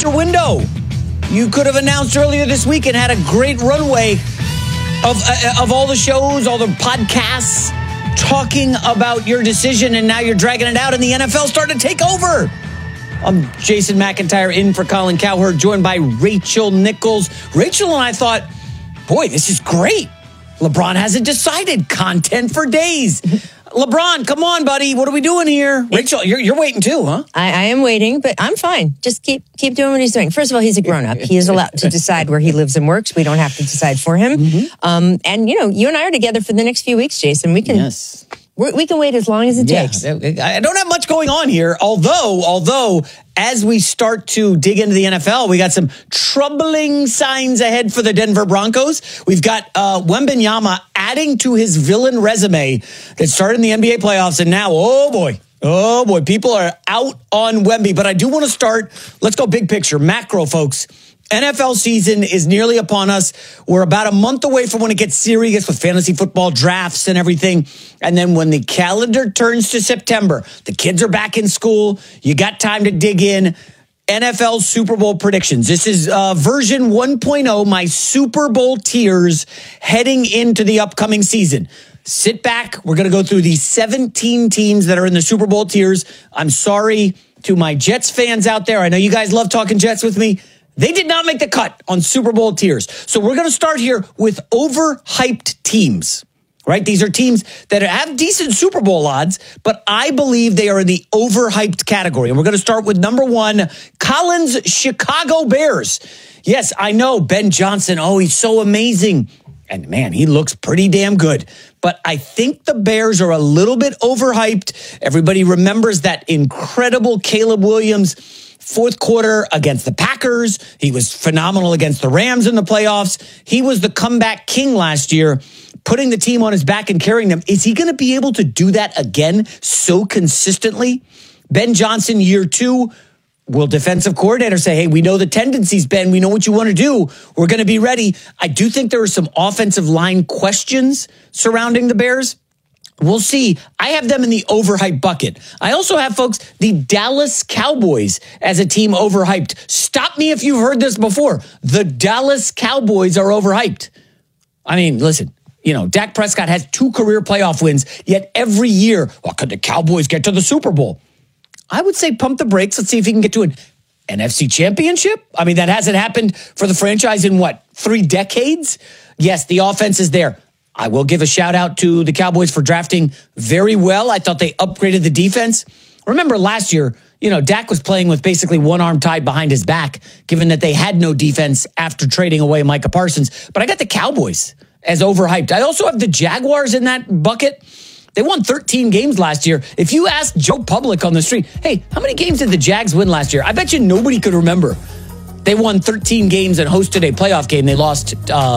your window. You could have announced earlier this week and had a great runway of all the shows, all the podcasts talking about your decision, and now you're dragging it out and the NFL started to take over. I'm Jason McIntyre in for Colin Cowherd, joined by Rachel Nichols. Rachel and I thought, boy, this is great. LeBron hasn't decided. Content for days. LeBron, come on, buddy. What are we doing here? Rachel, you're waiting too, huh? I am waiting, but I'm fine. Just keep doing what he's doing. First of all, he's a grown-up. He is allowed to decide where he lives and works. We don't have to decide for him. Mm-hmm. And, you and I are together for the next few weeks, Jason. We can... Yes. We can wait as long as it takes. I don't have much going on here, although as we start to dig into the NFL, we got some troubling signs ahead for the Denver Broncos. We've got Wembanyama adding to his villain resume that started in the NBA playoffs, and now, oh boy, people are out on Wemby. But I do want to start, let's go big picture, macro, folks. NFL season is nearly upon us. We're about a month away from when it gets serious with fantasy football drafts and everything. And then when the calendar turns to September, the kids are back in school. You got time to dig in. NFL Super Bowl predictions. This is version 1.0, my Super Bowl tiers heading into the upcoming season. Sit back. We're going to go through the 17 teams that are in the Super Bowl tiers. I'm sorry to my Jets fans out there. I know you guys love talking Jets with me. They did not make the cut on Super Bowl tiers. So we're going to start here with overhyped teams, right? These are teams that have decent Super Bowl odds, but I believe they are in the overhyped category. And we're going to start with number one, Colin's Chicago Bears. Yes, I know Ben Johnson. Oh, he's so amazing. And man, he looks pretty damn good. But I think the Bears are a little bit overhyped. Everybody remembers that incredible Caleb Williams fourth quarter against the Packers. He was phenomenal against the Rams in the playoffs. He was the comeback king last year, putting the team on his back and carrying them. Is he going to be able to do that again so consistently? Ben Johnson, year two, will defensive coordinator say, hey, we know the tendencies, Ben. We know what you want to do. We're going to be ready. I do think there are some offensive line questions surrounding the Bears. We'll see. I have them in the overhyped bucket. I also have, folks, the Dallas Cowboys as a team overhyped. Stop me if you've heard this before. The Dallas Cowboys are overhyped. I mean, listen, Dak Prescott has 2 career playoff wins, yet every year, could the Cowboys get to the Super Bowl? I would say pump the brakes. Let's see if he can get to an NFC championship. I mean, that hasn't happened for the franchise in 3 decades? Yes, the offense is there. I will give a shout out to the Cowboys for drafting very well. I thought they upgraded the defense. Remember last year, Dak was playing with basically one arm tied behind his back, given that they had no defense after trading away Micah Parsons. But I got the Cowboys as overhyped. I also have the Jaguars in that bucket. They won 13 games last year. If you ask Joe Public on the street, hey, how many games did the Jags win last year? I bet you nobody could remember. They won 13 games and hosted a playoff game. They lost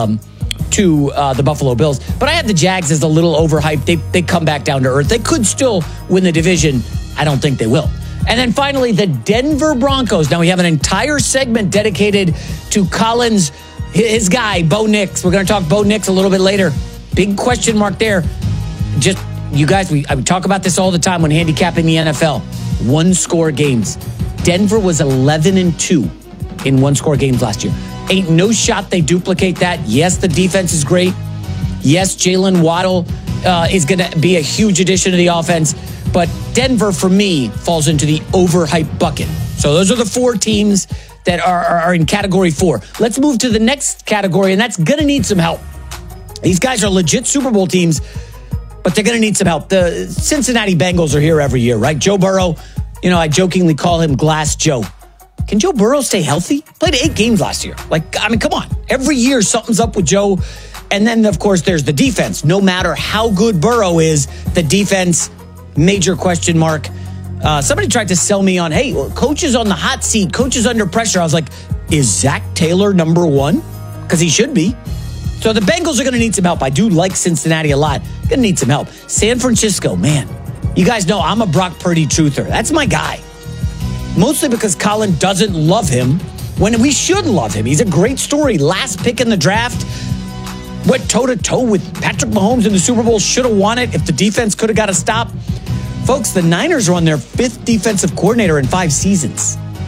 to the Buffalo Bills. But I have the Jags as a little overhyped. They come back down to earth. They could still win the division. I don't think they will. And then finally, the Denver Broncos. Now we have an entire segment dedicated to Colin's, his guy, Bo Nix. We're going to talk Bo Nix a little bit later. Big question mark there. Just, you guys, I would talk about this all the time when handicapping the NFL. 1-score games. Denver was 11-2 in 1-score games last year. Ain't no shot they duplicate that. Yes, the defense is great. Yes, Jalen Waddle is going to be a huge addition to the offense. But Denver, for me, falls into the overhyped bucket. So those are the 4 teams that are in category 4. Let's move to the next category, and that's going to need some help. These guys are legit Super Bowl teams, but they're going to need some help. The Cincinnati Bengals are here every year, right? Joe Burrow, I jokingly call him Glass Joe. Can Joe Burrow stay healthy? Played 8 games last year. Come on. Every year, something's up with Joe. And then, of course, there's the defense. No matter how good Burrow is, the defense, major question mark. Somebody tried to sell me on, hey, coach is on the hot seat. Coach is under pressure. I was like, is Zach Taylor number 1? Because he should be. So the Bengals are going to need some help. I do like Cincinnati a lot. Going to need some help. San Francisco, man. You guys know I'm a Brock Purdy truther. That's my guy. Mostly because Colin doesn't love him when we should love him. He's a great story. Last pick in the draft. Went toe-to-toe with Patrick Mahomes in the Super Bowl. Should have won it if the defense could have got a stop. Folks, the Niners are on their 5th defensive coordinator in 5 seasons.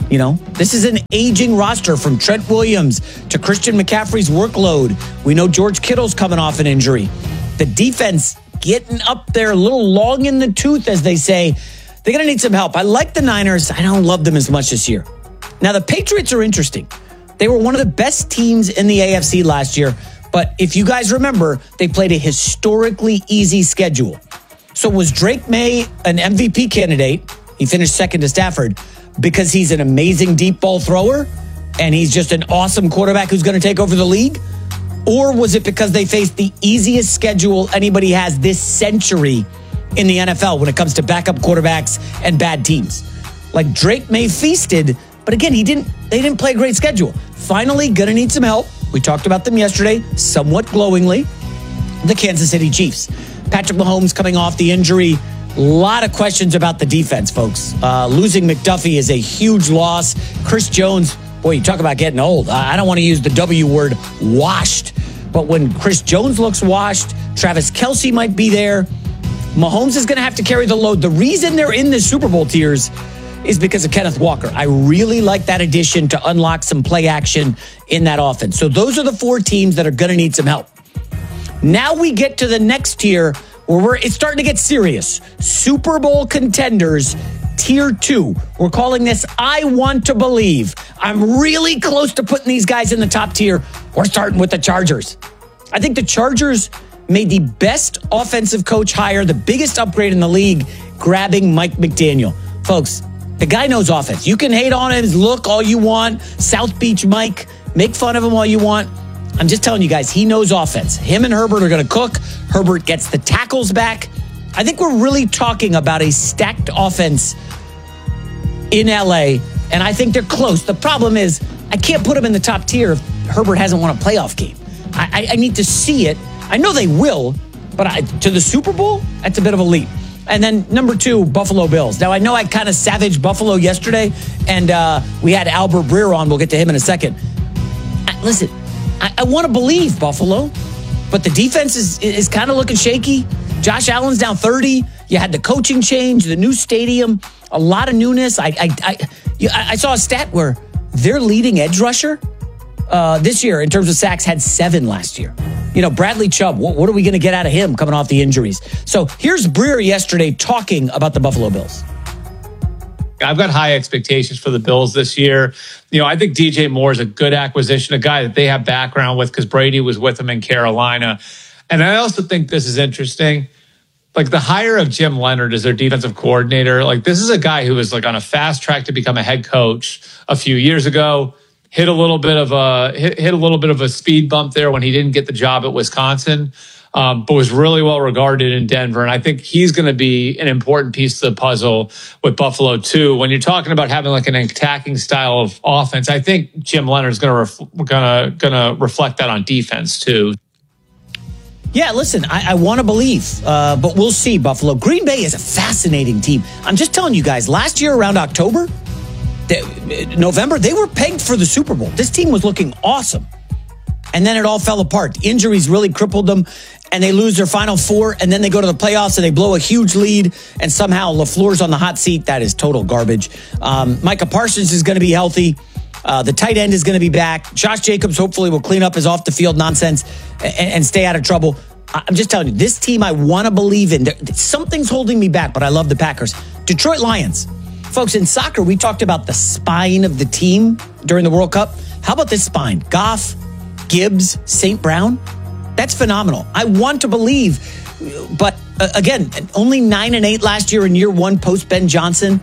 This is an aging roster from Trent Williams to Christian McCaffrey's workload. We know George Kittle's coming off an injury. The defense getting up there a little long in the tooth, as they say. They're going to need some help. I like the Niners. I don't love them as much this year. Now, the Patriots are interesting. They were one of the best teams in the AFC last year. But if you guys remember, they played a historically easy schedule. So was Drake May an MVP candidate? He finished second to Stafford because he's an amazing deep ball thrower and he's just an awesome quarterback who's going to take over the league? Or was it because they faced the easiest schedule anybody has this century in the NFL when it comes to backup quarterbacks and bad teams? Like Drake May feasted, but again, they didn't play a great schedule. Finally, going to need some help. We talked about them yesterday, somewhat glowingly. The Kansas City Chiefs. Patrick Mahomes coming off the injury. A lot of questions about the defense, folks. Losing McDuffie is a huge loss. Chris Jones, boy, you talk about getting old. I don't want to use the W word, washed. But when Chris Jones looks washed, Travis Kelce might be there. Mahomes is going to have to carry the load. The reason they're in the Super Bowl tiers is because of Kenneth Walker. I really like that addition to unlock some play action in that offense. So those are the four teams that are going to need some help. Now we get to the next tier where it's starting to get serious. Super Bowl contenders, tier 2. We're calling this I Want to Believe. I'm really close to putting these guys in the top tier. We're starting with the Chargers. I think the Chargers made the best offensive coach hire, the biggest upgrade in the league, grabbing Mike McDaniel. Folks, the guy knows offense. You can hate on his look all you want. South Beach Mike, make fun of him all you want. I'm just telling you guys, he knows offense. Him and Herbert are going to cook. Herbert gets the tackles back. I think we're really talking about a stacked offense in LA, and I think they're close. The problem is I can't put him in the top tier if Herbert hasn't won a playoff game. I need to see it. I know they will, but to the Super Bowl, that's a bit of a leap. And then number 2, Buffalo Bills. Now, I know I kind of savaged Buffalo yesterday, and we had Albert Breer on. We'll get to him in a second. Listen, I want to believe Buffalo, but the defense is kind of looking shaky. Josh Allen's down 30. You had the coaching change, the new stadium, a lot of newness. I saw a stat where their leading edge rusher this year in terms of sacks had 7 last year. Bradley Chubb, what are we going to get out of him coming off the injuries? So here's Breer yesterday talking about the Buffalo Bills. I've got high expectations for the Bills this year. I think DJ Moore is a good acquisition, a guy that they have background with because Brady was with them in Carolina. And I also think this is interesting. Like the hire of Jim Leonard as their defensive coordinator, like this is a guy who was like on a fast track to become a head coach a few years ago. Hit a little bit of a speed bump there when he didn't get the job at Wisconsin, but was really well regarded in Denver. And I think he's going to be an important piece of the puzzle with Buffalo too. When you're talking about having like an attacking style of offense, I think Jim Leonard's going to reflect that on defense too. Yeah, listen, I want to believe, but we'll see, Buffalo. Green Bay is a fascinating team. I'm just telling you guys, last year around October, November, they were pegged for the Super Bowl. This team was looking awesome. And then it all fell apart. Injuries really crippled them, and they lose their final 4, and then they go to the playoffs, and they blow a huge lead, and somehow LaFleur's on the hot seat. That is total garbage. Micah Parsons is going to be healthy. The tight end is going to be back. Josh Jacobs hopefully will clean up his off-the-field nonsense and stay out of trouble. I'm just telling you, this team I want to believe in. Something's holding me back, but I love the Packers. Detroit Lions. Folks, in soccer, we talked about the spine of the team during the World Cup. How about this spine? Goff, Gibbs, St. Brown. That's phenomenal. I want to believe, but again, only 9-8 last year in year 1 post Ben Johnson.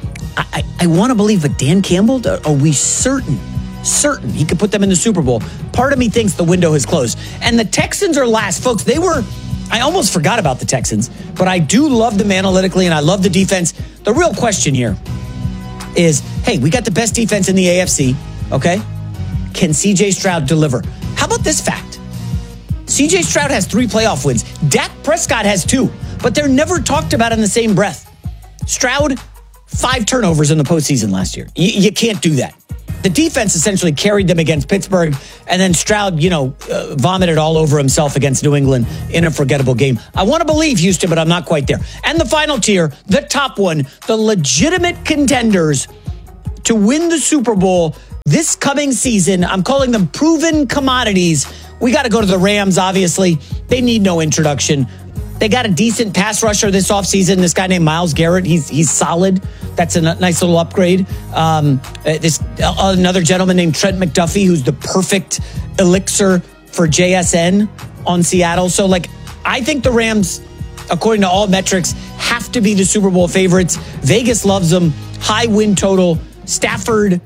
I want to believe, but Dan Campbell, are we certain he could put them in the Super Bowl? Part of me thinks the window has closed. And the Texans are last. Folks, I almost forgot about the Texans, but I do love them analytically, and I love the defense. The real question here is, hey, we got the best defense in the AFC, okay? Can C.J. Stroud deliver? How about this fact? C.J. Stroud has 3 playoff wins. Dak Prescott has 2, but they're never talked about in the same breath. Stroud, 5 turnovers in the postseason last year. You can't do that. The defense essentially carried them against Pittsburgh, and then Stroud, vomited all over himself against New England in a forgettable game. I want to believe Houston, but I'm not quite there. And the final tier, the top one, the legitimate contenders to win the Super Bowl this coming season. I'm calling them proven commodities. We got to go to the Rams, obviously. They need no introduction. They got a decent pass rusher this offseason. This guy named Myles Garrett, he's solid. That's a nice little upgrade. Another gentleman named Trent McDuffie, who's the perfect elixir for JSN on Seattle. So, I think the Rams, according to all metrics, have to be the Super Bowl favorites. Vegas loves them. High win total. Stafford,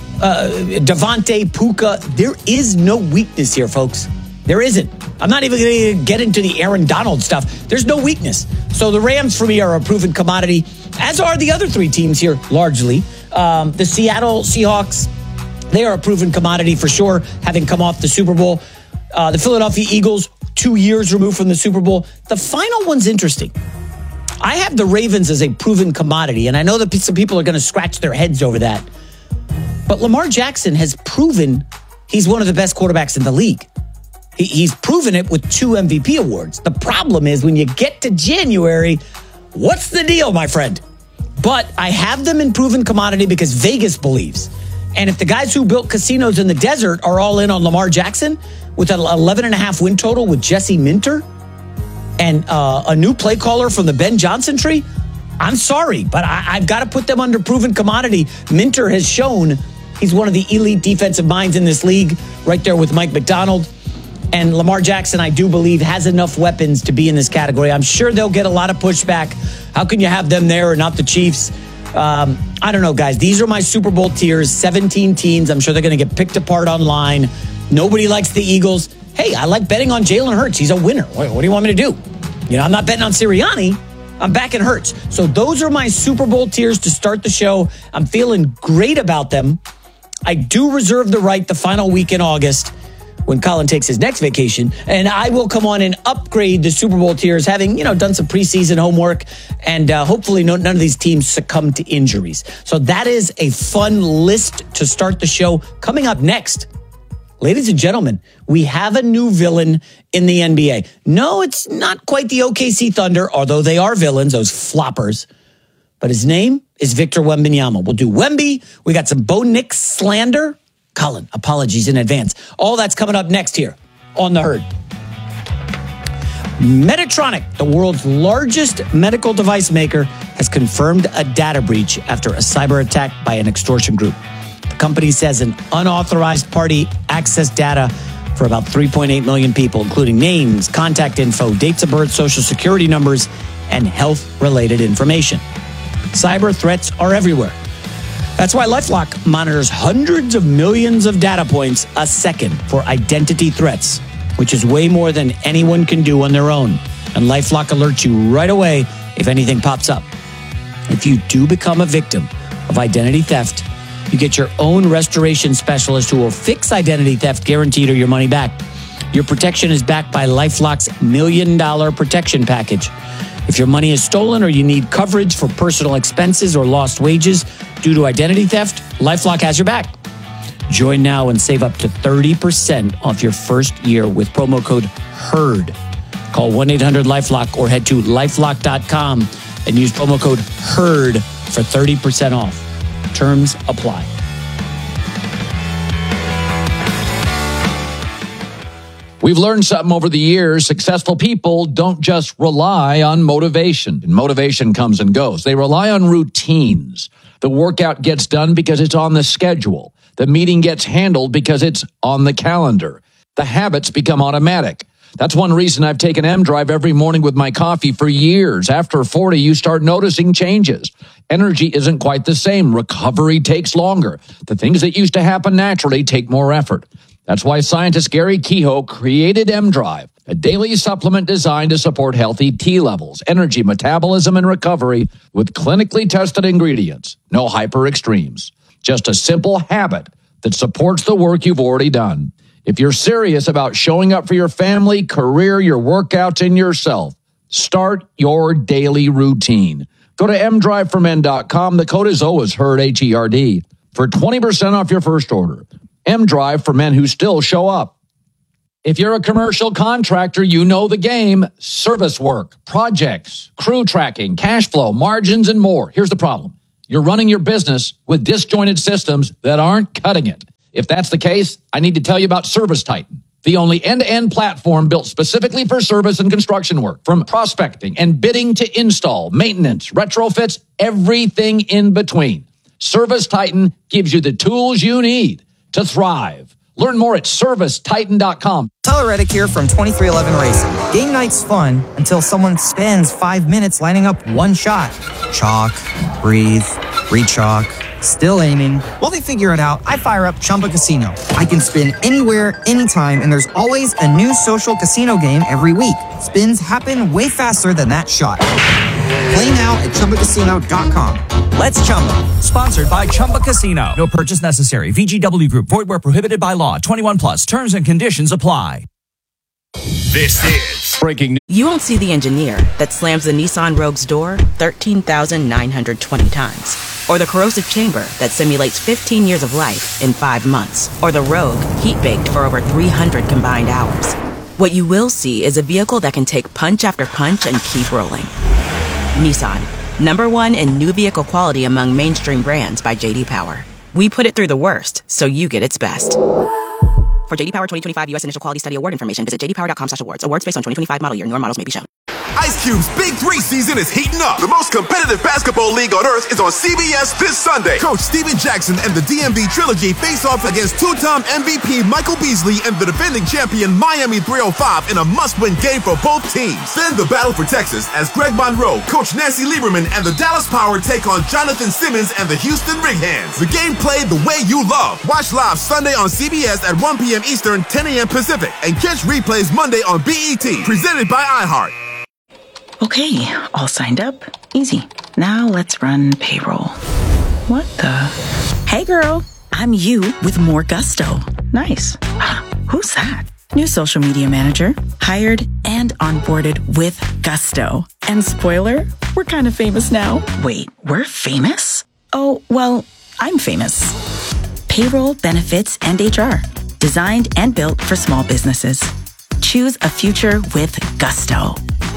Devontae, Puka. There is no weakness here, folks. There isn't. I'm not even going to get into the Aaron Donald stuff. There's no weakness. So the Rams, for me, are a proven commodity, as are the other three teams here, largely. The Seattle Seahawks, they are a proven commodity for sure, having come off the Super Bowl. The Philadelphia Eagles, 2 years removed from the Super Bowl. The final one's interesting. I have the Ravens as a proven commodity, and I know that some people are going to scratch their heads over that. But Lamar Jackson has proven he's one of the best quarterbacks in the league. He's proven it with 2 MVP awards. The problem is when you get to January, what's the deal, my friend? But I have them in proven commodity because Vegas believes. And if the guys who built casinos in the desert are all in on Lamar Jackson with an 11.5 win total with Jesse Minter and a new play caller from the Ben Johnson tree, I'm sorry, but I've got to put them under proven commodity. Minter has shown he's one of the elite defensive minds in this league, right there with Mike McDonald. And Lamar Jackson, I do believe, has enough weapons to be in this category. I'm sure they'll get a lot of pushback. How can you have them there and not the Chiefs? I don't know, guys. These are my Super Bowl tiers, 17 teams. I'm sure they're going to get picked apart online. Nobody likes the Eagles. Hey, I like betting on Jalen Hurts. He's a winner. What do you want me to do? I'm not betting on Sirianni. I'm backing Hurts. So those are my Super Bowl tiers to start the show. I'm feeling great about them. I do reserve the right the final week in August when Colin takes his next vacation, and I will come on and upgrade the Super Bowl tiers, having done some preseason homework, and hopefully none of these teams succumb to injuries. So that is a fun list to start the show. Coming up next, ladies and gentlemen, we have a new villain in the NBA. No, it's not quite the OKC Thunder, although they are villains, those floppers. But his name is Victor Wembanyama. We'll do Wemby. We got some Bo Nix slander. Colin, apologies in advance. All that's coming up next here on The Herd. Medtronic, the world's largest medical device maker, has confirmed a data breach after a cyber attack by an extortion group. The company says an unauthorized party accessed data for about 3.8 million people, including names, contact info, dates of birth, social security numbers, and health-related information. Cyber threats are everywhere. That's why LifeLock monitors hundreds of millions of data points a second for identity threats, which is way more than anyone can do on their own. And LifeLock alerts you right away if anything pops up. If you do become a victim of identity theft, you get your own restoration specialist who will fix identity theft guaranteed or your money back. Your protection is backed by LifeLock's $1 Million Protection Package. If your money is stolen or you need coverage for personal expenses or lost wages due to identity theft, LifeLock has your back. Join now and save up to 30% off your first year with promo code HERD. Call 1-800-LifeLock or head to LifeLock.com and use promo code HERD for 30% off. Terms apply. We've learned something over the years. Successful people don't just rely on motivation. And motivation comes and goes. They rely on routines. The workout gets done because it's on the schedule. The meeting gets handled because it's on the calendar. The habits become automatic. That's one reason I've taken M-Drive every morning with my coffee for years. After 40, you start noticing changes. Energy isn't quite the same. Recovery takes longer. The things that used to happen naturally take more effort. That's why scientist Gary Kehoe created M-Drive, a daily supplement designed to support healthy T levels, energy, metabolism, and recovery with clinically tested ingredients. No hyper extremes. Just a simple habit that supports the work you've already done. If you're serious about showing up for your family, career, your workouts, and yourself, start your daily routine. Go to mdriveformen.com. The code is always HERD, H-E-R-D, for 20% off your first order. M-Drive for men who still show up. If you're a commercial contractor, you know the game. Service work, projects, crew tracking, cash flow, margins, and more. Here's the problem. you're running your business with disjointed systems that aren't cutting it. If that's the case, I need to tell you about Service Titan, the only end-to-end platform built specifically for service and construction work. From prospecting and bidding to install, maintenance, retrofits, everything in between. Service Titan gives you the tools you need to thrive. Learn more at ServiceTitan.com. Tyler Reddick here from 2311 Racing. Game night's fun until someone spends 5 minutes lining up one shot. Chalk, breathe, re-chalk, still aiming. While they figure it out, I fire up Chumba Casino. I can spin anywhere, anytime, and there's always a new social casino game every week. Spins happen way faster than that shot. Play now at ChumbaCasino.com. Let's Chumba. Sponsored by Chumba Casino. No purchase necessary. VGW Group. Void where prohibited by law. 21 plus. Terms and conditions apply. This is breaking news. You won't see the engineer that slams the Nissan Rogue's door 13,920 times. Or the corrosive chamber that simulates 15 years of life in 5 months. Or the Rogue heat-baked for over 300 combined hours. What you will see is a vehicle that can take punch after punch and keep rolling. Nissan. #1 in new vehicle quality among mainstream brands by J.D. Power. We put it through the worst, so you get its best. For J.D. Power 2025 U.S. Initial Quality Study Award information, visit jdpower.com/awards. Awards based on 2025 model year. Newer models may be shown. Ice Cube's Big 3 season is heating up. The most competitive basketball league on earth is on CBS this Sunday. Coach Steven Jackson and the DMV Trilogy face off against two-time MVP Michael Beasley and the defending champion Miami 305 in a must-win game for both teams. Then the battle for Texas as Greg Monroe, Coach Nancy Lieberman, and the Dallas Power take on Jonathan Simmons and the Houston Rig-Hands. The game played the way you love. Watch live Sunday on CBS at 1 p.m. Eastern, 10 a.m. Pacific, and catch replays Monday on BET, presented by iHeart. Okay, all signed up. Easy. Now let's run payroll. What the? Hey girl, I'm you with more gusto. Nice. Who's that? New social media manager. Hired and onboarded with gusto. And spoiler, we're kind of famous now. Wait, we're famous? Oh, well, I'm famous. Payroll, benefits, and HR. Designed and built for small businesses. Choose a future with gusto.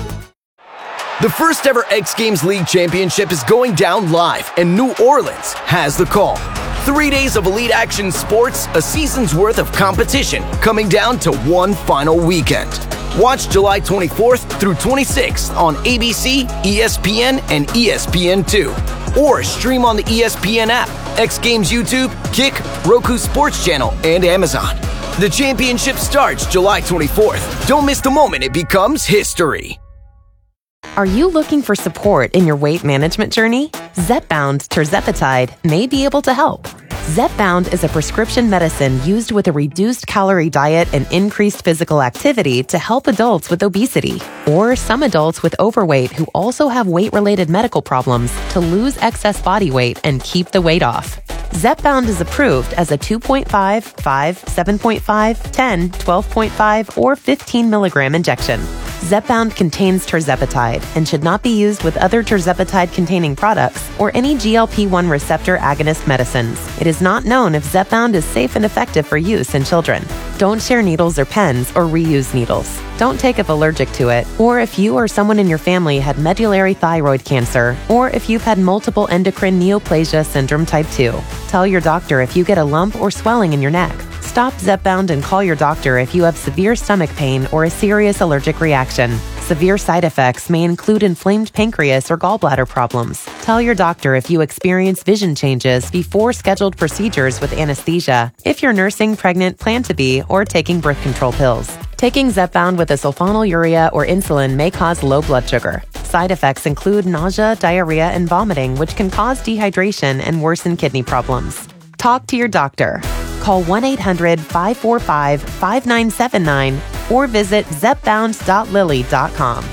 The first ever X Games League Championship is going down live, and New Orleans has the call. 3 days of elite action sports, a season's worth of competition, coming down to one final weekend. Watch July 24th through 26th on ABC, ESPN, and ESPN2. Or stream on the ESPN app, X Games YouTube, Kick, Roku Sports Channel, and Amazon. The championship starts July 24th. Don't miss the moment it becomes history. Are you looking for support in your weight management journey? Zepbound tirzepatide may be able to help. Zepbound is a prescription medicine used with a reduced calorie diet and increased physical activity to help adults with obesity or some adults with overweight who also have weight-related medical problems to lose excess body weight and keep the weight off. Zepbound is approved as a 2.5, 5, 7.5, 10, 12.5, or 15 milligram injection. Zepbound contains tirzepatide and should not be used with other tirzepatide-containing products or any GLP-1 receptor agonist medicines. It is not known if Zepbound is safe and effective for use in children. Don't share needles or pens or reuse needles. Don't take if allergic to it, or if you or someone in your family had medullary thyroid cancer, or if you've had multiple endocrine neoplasia syndrome type 2. Tell your doctor if you get a lump or swelling in your neck. Stop Zepbound and call your doctor if you have severe stomach pain or a serious allergic reaction. Severe side effects may include inflamed pancreas or gallbladder problems. Tell your doctor if you experience vision changes before scheduled procedures with anesthesia, if you're nursing, pregnant, plan to be, or taking birth control pills. Taking Zepbound with a sulfonylurea or insulin may cause low blood sugar. Side effects include nausea, diarrhea, and vomiting, which can cause dehydration and worsen kidney problems. Talk to your doctor. Call 1-800-545-5979 or visit zepbound.lilly.com.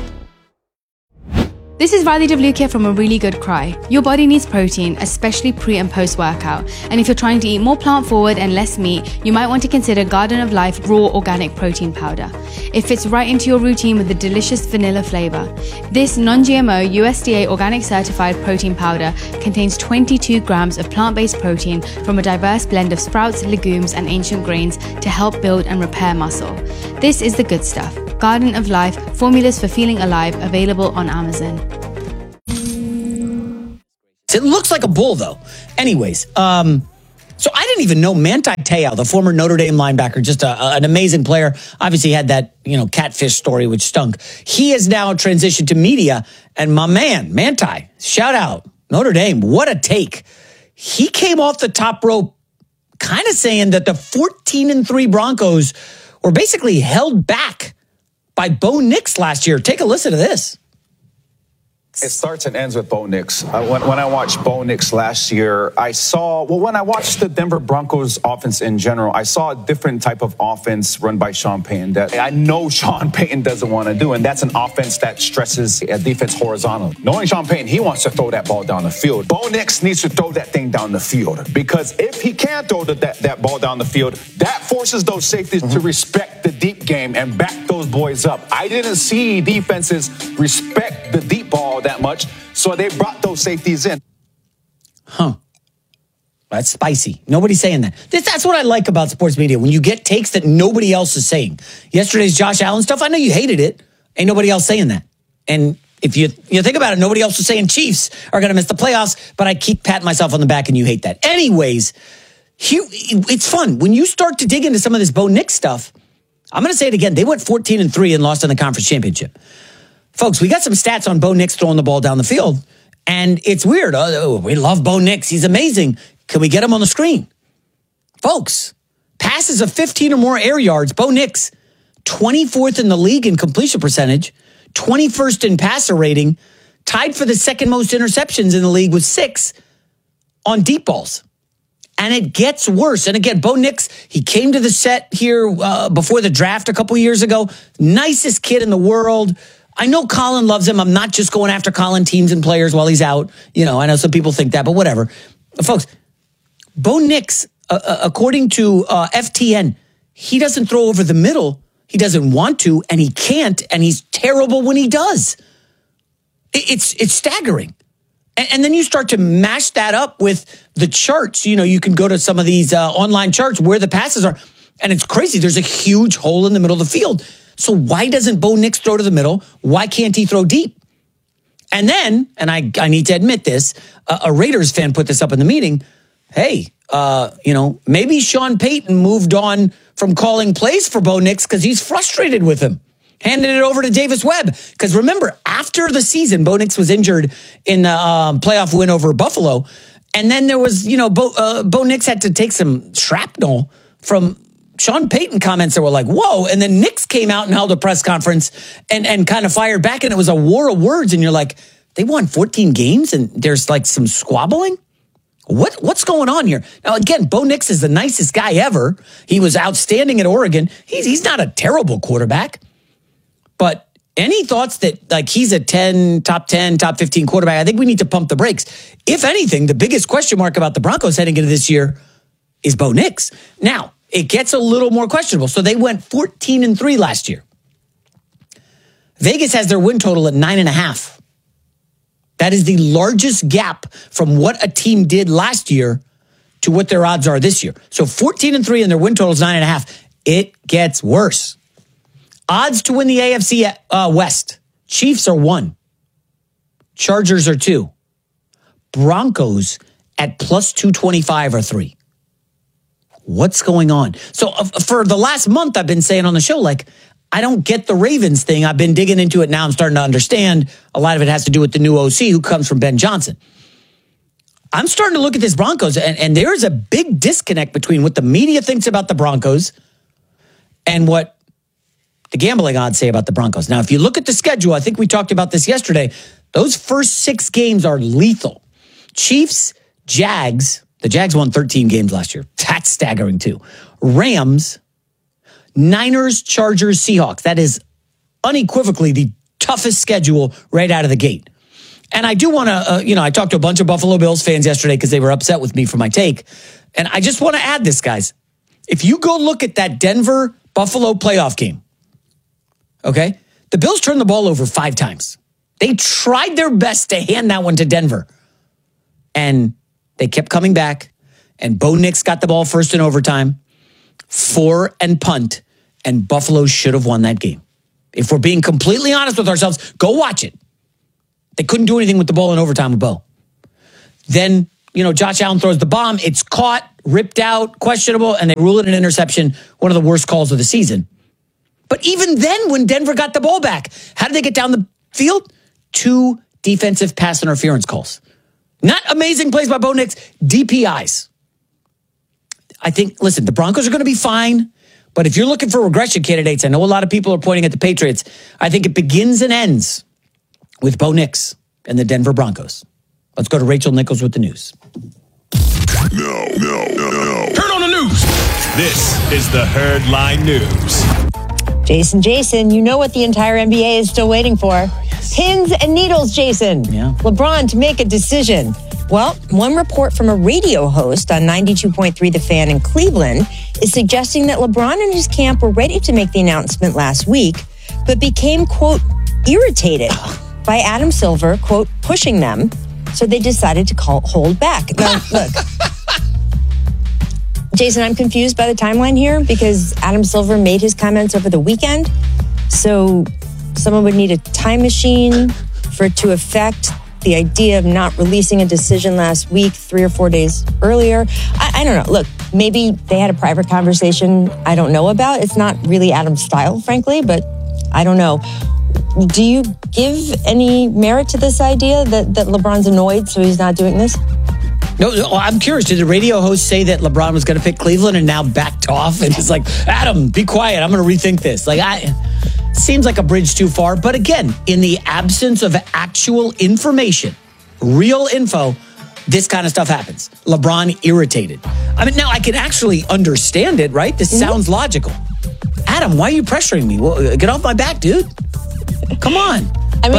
This is Riley Devlukia from A Really Good Cry. Your body needs protein, especially pre and post workout. And if you're trying to eat more plant forward and less meat, you might want to consider Garden of Life Raw Organic Protein Powder. It fits right into your routine with a delicious vanilla flavor. This non-GMO USDA organic certified protein powder contains 22 grams of plant-based protein from a diverse blend of sprouts, legumes, and ancient grains to help build and repair muscle. This is the good stuff. Garden of Life, formulas for feeling alive, available on Amazon. It looks like a bull, though. Anyways, so I didn't even know Manti Te'o, the former Notre Dame linebacker, just an amazing player. Obviously, had that catfish story, which stunk. He has now transitioned to media, and my man, Manti, shout out, Notre Dame, what a take. He came off the top rope kind of saying that the 14-3 Broncos were basically held back by Bo Nix last year. Take a listen to this. It starts and ends with Bo Nix. When I watched Bo Nix last year, when I watched the Denver Broncos offense in general, I saw a different type of offense run by Sean Payton that I know Sean Payton doesn't want to do, and that's an offense that stresses a defense horizontally. Knowing Sean Payton, he wants to throw that ball down the field. Bo Nix needs to throw that thing down the field, because if he can't throw that ball down the field, that forces those safeties to respect the deep game and back those boys up. I didn't see defenses respect the deep ball that much, so they brought those safeties in. That's spicy. Nobody's saying that. That's what I like about sports media, when you get takes that nobody else is saying. Yesterday's Josh Allen stuff, I know you hated it. Ain't nobody else saying that. And if you think about it, nobody else was saying Chiefs are going to miss the playoffs, but I keep patting myself on the back and you hate that. Anyways, it's fun. When you start to dig into some of this Bo Nix stuff, I'm going to say it again. They went 14-3 and lost in the conference championship. Folks, we got some stats on Bo Nix throwing the ball down the field, and it's weird. Oh, we love Bo Nix. He's amazing. Can we get him on the screen? Folks, passes of 15 or more air yards. Bo Nix, 24th in the league in completion percentage, 21st in passer rating, tied for the second most interceptions in the league with 6 on deep balls. And it gets worse. And again, Bo Nix, he came to the set here before the draft a couple years ago. Nicest kid in the world. I know Colin loves him. I'm not just going after Colin teams and players while he's out. I know some people think that, but whatever. Folks, Bo Nix, according to FTN, he doesn't throw over the middle. He doesn't want to, and he can't, and he's terrible when he does. It's staggering. And then you start to mash that up with the charts. You can go to some of these online charts where the passes are, and it's crazy. There's a huge hole in the middle of the field. So why doesn't Bo Nix throw to the middle? Why can't he throw deep? And then, and I need to admit this, a Raiders fan put this up in the meeting. Hey, maybe Sean Payton moved on from calling plays for Bo Nix because he's frustrated with him. Handed it over to Davis Webb. Because remember, after the season, Bo Nix was injured in the playoff win over Buffalo. And then there was, Bo Nix had to take some shrapnel from Sean Payton comments that were like, whoa. And then Nix came out and held a press conference and kind of fired back. And it was a war of words. And you're like, they won 14 games and there's like some squabbling? What's going on here? Now, again, Bo Nix is the nicest guy ever. He was outstanding at Oregon. He's not a terrible quarterback. But any thoughts that he's a top 10, top 15 quarterback, I think we need to pump the brakes. If anything, the biggest question mark about the Broncos heading into this year is Bo Nix. Now, it gets a little more questionable. So they went 14-3 last year. Vegas has their win total at 9.5. That is the largest gap from what a team did last year to what their odds are this year. So 14-3 and their win total is 9.5. It gets worse. Odds to win the AFC West. Chiefs are 1. Chargers are 2. Broncos at plus 225 are 3. What's going on? So for the last month, I've been saying on the show, I don't get the Ravens thing. I've been digging into it now. I'm starting to understand. A lot of it has to do with the new OC who comes from Ben Johnson. I'm starting to look at this Broncos, and there is a big disconnect between what the media thinks about the Broncos and what the gambling odds say about the Broncos. Now, if you look at the schedule, I think we talked about this yesterday, those first 6 games are lethal. Chiefs, Jags. The Jags won 13 games last year. That's staggering too. Rams, Niners, Chargers, Seahawks. That is unequivocally the toughest schedule right out of the gate. And I do want to, I talked to a bunch of Buffalo Bills fans yesterday because they were upset with me for my take. And I just want to add this, guys. If you go look at that Denver-Buffalo playoff game, okay, the Bills turned the ball over 5 times. They tried their best to hand that one to Denver. And they kept coming back. And Bo Nix got the ball first in overtime. 4 and punt. And Buffalo should have won that game. If we're being completely honest with ourselves, go watch it. They couldn't do anything with the ball in overtime with Bo. Then, Josh Allen throws the bomb. It's caught, ripped out, questionable, and they rule it an interception, one of the worst calls of the season. But even then, when Denver got the ball back, how did they get down the field? 2 defensive pass interference calls. Not amazing plays by Bo Nix, DPIs. I think, listen, the Broncos are going to be fine, but if you're looking for regression candidates, I know a lot of people are pointing at the Patriots. I think it begins and ends with Bo Nix and the Denver Broncos. Let's go to Rachel Nichols with the news. No. Turn on the news. This is the Herd Line News. Jason, you know what the entire NBA is still waiting for. Yes. Pins and needles, Jason. Yeah. LeBron to make a decision. Well, one report from a radio host on 92.3 The Fan in Cleveland is suggesting that LeBron and his camp were ready to make the announcement last week, but became, quote, irritated by Adam Silver, quote, pushing them. So they decided to hold back. Now, look, Jason, I'm confused by the timeline here because Adam Silver made his comments over the weekend. So someone would need a time machine for it to affect the idea of not releasing a decision last week, 3 or 4 days earlier. I don't know. Look, maybe they had a private conversation I don't know about. It's not really Adam's style, frankly, but I don't know. Do you give any merit to this idea that LeBron's annoyed, so he's not doing this? No, I'm curious. Did the radio host say that LeBron was going to pick Cleveland and now backed off? And it's like, Adam, be quiet. I'm going to rethink this. Seems like a bridge too far. But again, in the absence of actual information, real info, this kind of stuff happens. LeBron irritated. I mean, now I can actually understand it, right? This sounds logical. Adam, why are you pressuring me? Well, get off my back, dude. Come on.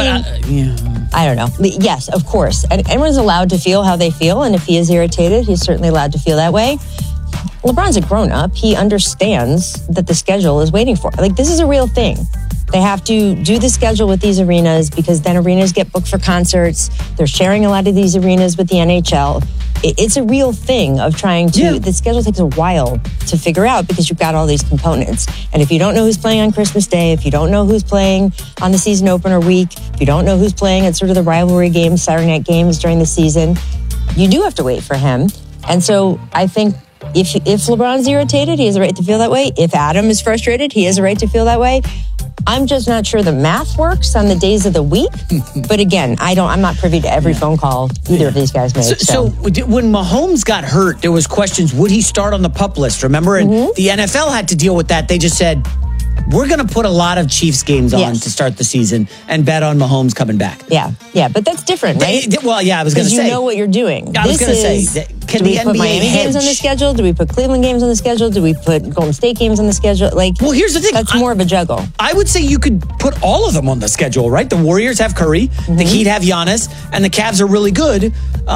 I don't know. Yes, of course. And everyone's allowed to feel how they feel. And if he is irritated, he's certainly allowed to feel that way. LeBron's a grown-up. He understands that the schedule is waiting for. This is a real thing. They have to do the schedule with these arenas because then arenas get booked for concerts. They're sharing a lot of these arenas with the NHL. It's a real thing of trying to... Yeah. The schedule takes a while to figure out because you've got all these components. And if you don't know who's playing on Christmas Day, if you don't know who's playing on the season opener week, if you don't know who's playing at sort of the rivalry games, Saturday night games during the season, you do have to wait for him. And so I think if LeBron's irritated, he has a right to feel that way. If Adam is frustrated, he has a right to feel that way. I'm just not sure the math works on the days of the week. But again, I'm not privy to every phone call either of these guys make. So when Mahomes got hurt, there was questions, would he start on the PUP list? Remember? And the NFL had to deal with that. They just said, we're going to put a lot of Chiefs games on to start the season and bet on Mahomes coming back. Yeah, but that's different, right? I was going to say. You know what you're doing. I was going to say, can the NBA put Miami games on the schedule? Do we put Cleveland games on the schedule? Do we put Golden State games on the schedule? Well, here's the thing. That's more of a juggle. I would say you could put all of them on the schedule, right? The Warriors have Curry, the Heat have Giannis, and the Cavs are really good.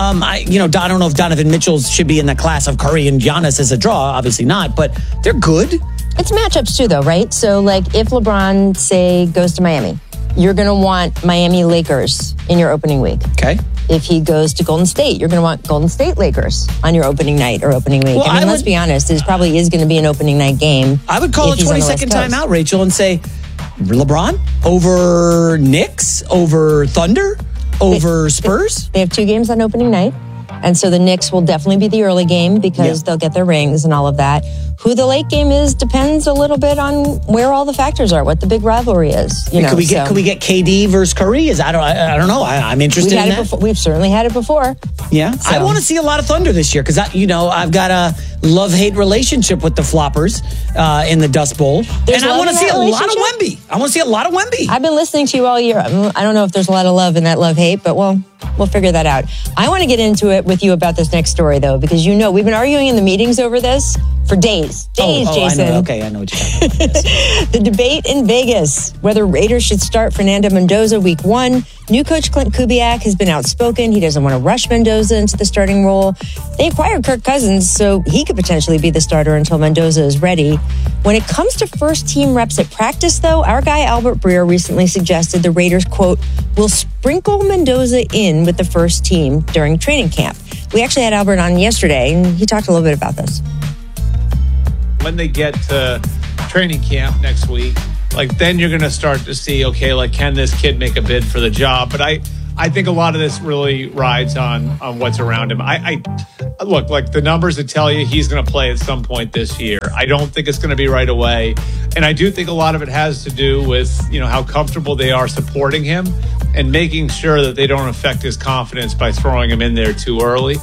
I don't know if Donovan Mitchell should be in the class of Curry and Giannis as a draw. Obviously not, but they're good. It's matchups too, though, right? So, if LeBron, say, goes to Miami, you're going to want Miami Lakers in your opening week. Okay. If he goes to Golden State, you're going to want Golden State Lakers on your opening night or opening week. Well, let's be honest, this probably is going to be an opening night game. I would call a 20-second timeout, Rachel, and say, LeBron over Knicks, over Thunder, over Spurs? They have 2 games on opening night. And so the Knicks will definitely be the early game because they'll get their rings and all of that. Who the late game is depends a little bit on where all the factors are, what the big rivalry is. Could we get KD versus Curry? I don't know. I'm interested in that. We've certainly had it before. Yeah, so. I want to see a lot of Thunder this year because I've got a love-hate relationship with the Floppers in the Dust Bowl, and I want to see a lot of Wemby. I've been listening to you all year. I don't know if there's a lot of love in that love-hate, but we'll figure that out. I want to get into it with you about this next story, though, because we've been arguing in the meetings over this for days, Jason. I know. Okay, I know what you're talking about. Yes. The debate in Vegas, whether Raiders should start Fernando Mendoza week 1. New coach Clint Kubiak has been outspoken. He doesn't want to rush Mendoza into the starting role. They acquired Kirk Cousins, so he could potentially be the starter until Mendoza is ready. When it comes to first-team reps at practice, though, our guy Albert Breer recently suggested the Raiders, quote, will sprinkle Mendoza in with the first team during training camp. We actually had Albert on yesterday, and he talked a little bit about this. When they get to training camp next week, then you're going to start to see, can this kid make a bid for the job? But I think a lot of this really rides on what's around him. I look, like the numbers that tell you he's going to play at some point this year. I don't think it's going to be right away. And I do think a lot of it has to do with, how comfortable they are supporting him and making sure that they don't affect his confidence by throwing him in there too early.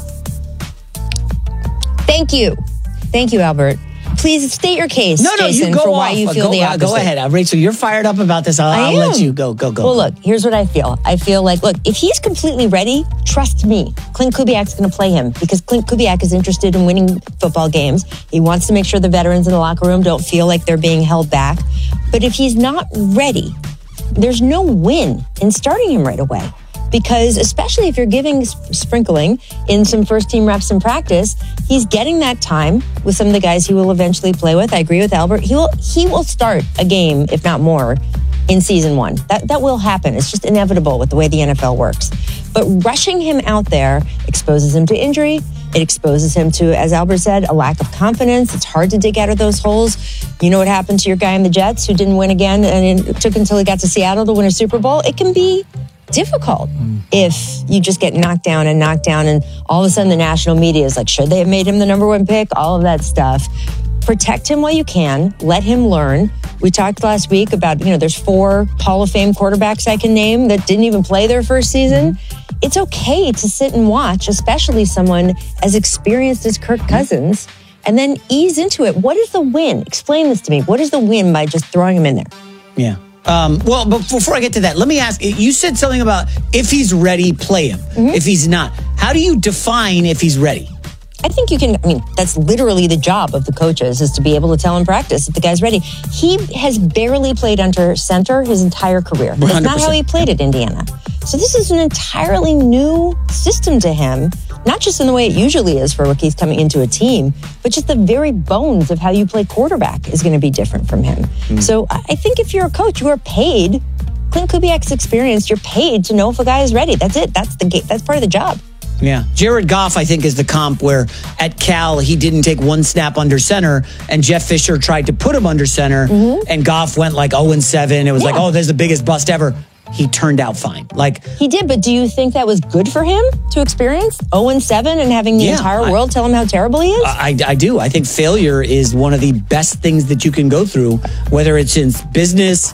Thank you, Albert. Please state your case, Jason, you go for off. why you feel the opposite. Go ahead. Rachel, you're fired up about this. I'll let you go. Well, look, here's what I feel. I feel like, if he's completely ready, trust me, Clint Kubiak's going to play him because Clint Kubiak is interested in winning football games. He wants to make sure the veterans in the locker room don't feel like they're being held back. But if he's not ready, there's no win in starting him right away. Because especially if you're giving Sprinkling in some first-team reps in practice, he's getting that time with some of the guys he will eventually play with. I agree with Albert. He will start a game, if not more, in season 1. That will happen. It's just inevitable with the way the NFL works. But rushing him out there exposes him to injury. It exposes him to, as Albert said, a lack of confidence. It's hard to dig out of those holes. You know what happened to your guy in the Jets who didn't win again, and it took until he got to Seattle to win a Super Bowl? It can be difficult if you just get knocked down, and all of a sudden the national media is like, should they have made him the number 1 pick? All of that stuff. Protect him while you can. Let him learn. We talked last week about, there's 4 Hall of Fame quarterbacks I can name that didn't even play their first season. It's okay to sit and watch, especially someone as experienced as Kirk Cousins, and then ease into it. What is the win? Explain this to me. What is the win by just throwing him in there? Yeah. But before I get to that, let me ask, you said something about if he's ready, play him. If he's not, how do you define if he's ready? I think that's literally the job of the coaches, is to be able to tell in practice if the guy's ready. He has barely played under center his entire career. That's 100%. Not how he played at Indiana. So this is an entirely new system to him, not just in the way it usually is for rookies coming into a team, but just the very bones of how you play quarterback is going to be different from him. So I think if you're a coach, you are paid. Clint Kubiak's experience, you're paid to know if a guy is ready. That's it. That's part of the job. Yeah. Jared Goff, I think, is the comp where at Cal, he didn't take 1 snap under center, and Jeff Fisher tried to put him under center, and Goff went like 0-7. It was like, this is the biggest bust ever. He turned out fine. He did, but do you think that was good for him to experience 0-7 and having the entire world tell him how terrible he is? I do. I think failure is one of the best things that you can go through, whether it's in business,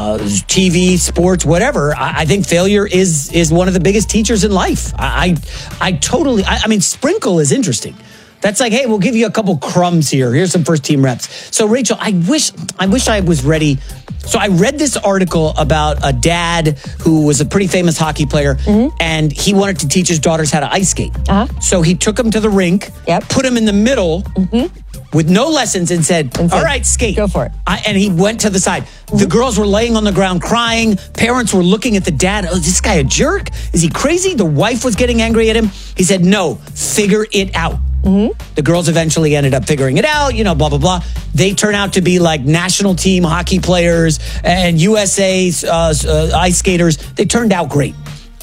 TV, sports, whatever. I think failure is one of the biggest teachers in life. I mean, Sprinkle is interesting. That's like, hey, we'll give you a couple crumbs here. Here's some first-team reps. So, Rachel, I wish I was ready. So I read this article about a dad who was a pretty famous hockey player, and he wanted to teach his daughters how to ice skate. So he took them to the rink, put them in the middle with no lessons, and said, all right, skate. Go for it. And he went to the side. The girls were laying on the ground crying. Parents were looking at the dad. Oh, is this guy a jerk? Is he crazy? The wife was getting angry at him. He said, no, figure it out. The girls eventually ended up figuring it out, blah, blah, blah. They turn out to be like national team hockey players and USA ice skaters. They turned out great.